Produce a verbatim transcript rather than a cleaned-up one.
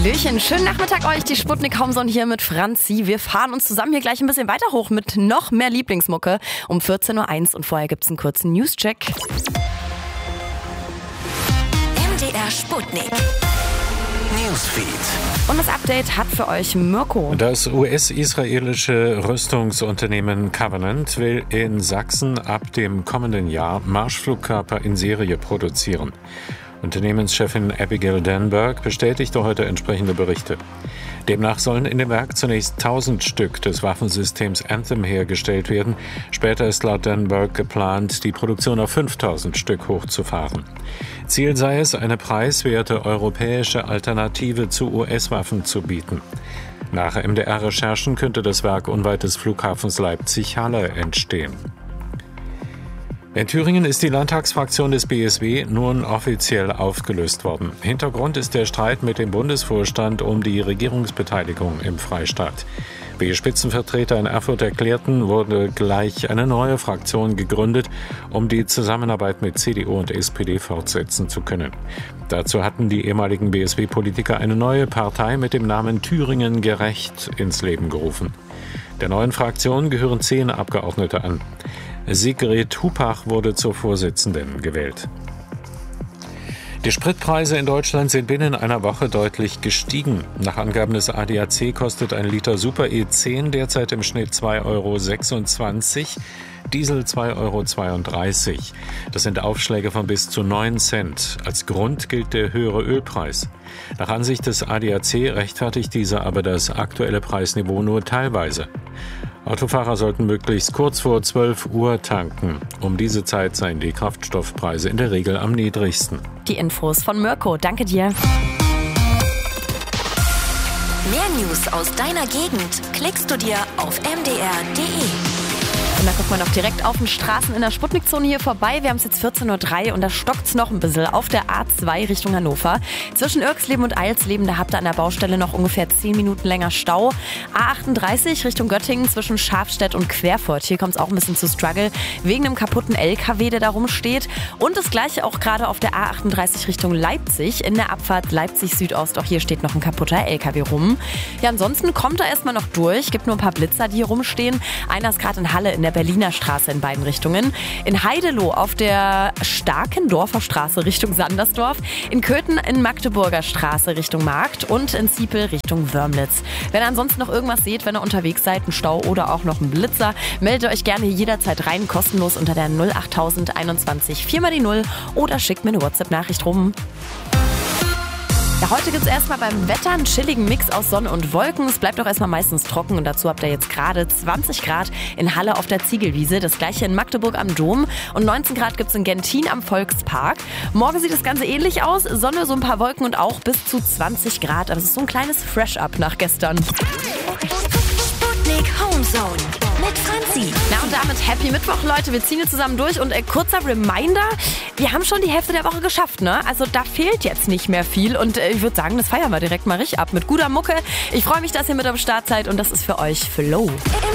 Hallöchen, schönen Nachmittag euch, die Sputnik Homezone hier mit Franzi. Wir fahren uns zusammen hier gleich ein bisschen weiter hoch mit noch mehr Lieblingsmucke um vierzehn Uhr eins und vorher gibt's einen kurzen News-Check. M D R Sputnik Newsfeed. Und das Update hat für euch Mirko. Das U S-israelische Rüstungsunternehmen Covenant will in Sachsen ab dem kommenden Jahr Marschflugkörper in Serie produzieren. Unternehmenschefin Abigail Danberg bestätigte heute entsprechende Berichte. Demnach sollen in dem Werk zunächst tausend Stück des Waffensystems Anthem hergestellt werden. Später ist laut Danberg geplant, die Produktion auf fünftausend Stück hochzufahren. Ziel sei es, eine preiswerte europäische Alternative zu U S-Waffen zu bieten. Nach M D R-Recherchen könnte das Werk unweit des Flughafens Leipzig-Halle entstehen. In Thüringen ist die Landtagsfraktion des B S W nun offiziell aufgelöst worden. Hintergrund ist der Streit mit dem Bundesvorstand um die Regierungsbeteiligung im Freistaat. Wie Spitzenvertreter in Erfurt erklärten, wurde gleich eine neue Fraktion gegründet, um die Zusammenarbeit mit C D U und S P D fortsetzen zu können. Dazu hatten die ehemaligen B S W-Politiker eine neue Partei mit dem Namen Thüringen gerecht ins Leben gerufen. Der neuen Fraktion gehören zehn Abgeordnete an. Sigrid Hupach wurde zur Vorsitzenden gewählt. Die Spritpreise in Deutschland sind binnen einer Woche deutlich gestiegen. Nach Angaben des A D A C kostet ein Liter Super E zehn derzeit im Schnitt zwei Euro sechsundzwanzig, Diesel zwei Euro zweiunddreißig. Das sind Aufschläge von bis zu neun Cent. Als Grund gilt der höhere Ölpreis. Nach Ansicht des A D A C rechtfertigt dieser aber das aktuelle Preisniveau nur teilweise. Autofahrer sollten möglichst kurz vor zwölf Uhr tanken. Um diese Zeit seien die Kraftstoffpreise in der Regel am niedrigsten. Die Infos von Mirko, danke dir. Mehr News aus deiner Gegend klickst du dir auf m d r punkt d e. Und dann guckt man auch direkt auf den Straßen in der Sputnikzone hier vorbei. Wir haben es jetzt vierzehn Uhr drei und da stockt's noch ein bisschen auf der A zwei Richtung Hannover. Zwischen Irxleben und Eilsleben, da habt ihr an der Baustelle noch ungefähr zehn Minuten länger Stau. A achtunddreißig Richtung Göttingen zwischen Schafstedt und Querfurt. Hier kommt es auch ein bisschen zu Struggle wegen einem kaputten L K W, der da rumsteht. Und das gleiche auch gerade auf der A achtunddreißig Richtung Leipzig in der Abfahrt Leipzig Südost. Auch hier steht noch ein kaputter L K W rum. Ja, ansonsten kommt er erstmal noch durch. Gibt nur ein paar Blitzer, die hier rumstehen. Einer ist gerade in Halle in der Berliner Straße in beiden Richtungen. In Heideloh auf der Starkendorfer Straße Richtung Sandersdorf. In Köthen in Magdeburger Straße Richtung Markt und in Ziepel Richtung Wörmlitz. Wenn ihr ansonsten noch irgendwas seht, wenn ihr unterwegs seid, ein Stau oder auch noch ein Blitzer, meldet euch gerne jederzeit rein, kostenlos unter der null acht tausend einundzwanzig vier mal die null oder schickt mir eine WhatsApp-Nachricht rum. Ja, heute gibt es erstmal beim Wetter einen chilligen Mix aus Sonne und Wolken. Es bleibt auch erstmal meistens trocken und dazu habt ihr jetzt gerade zwanzig Grad in Halle auf der Ziegelwiese. Das gleiche in Magdeburg am Dom und neunzehn Grad gibt es in Gentin am Volkspark. Morgen sieht das Ganze ähnlich aus. Sonne, so ein paar Wolken und auch bis zu zwanzig Grad. Aber es ist so ein kleines Fresh-Up nach gestern. Sputnik Homezone mit Franzi. Na und damit Happy Mittwoch, Leute. Wir ziehen jetzt zusammen durch und äh, kurzer Reminder, wir haben schon die Hälfte der Woche geschafft, ne? Also da fehlt jetzt nicht mehr viel und äh, ich würde sagen, das feiern wir direkt mal richtig ab mit guter Mucke. Ich freue mich, dass ihr mit am Start seid und das ist für euch Flow.